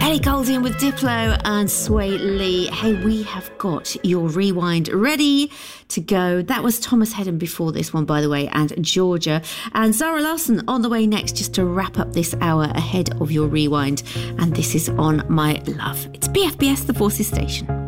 Ellie Goulding with Diplo and Sway Lee. Hey, we have got your rewind ready to go. That was Thomas Hedden before this one, by the way, and Georgia. And Zara Larsson on the way next, just to wrap up this hour ahead of your rewind. And this is On My Love. It's BFBS, the Forces Station.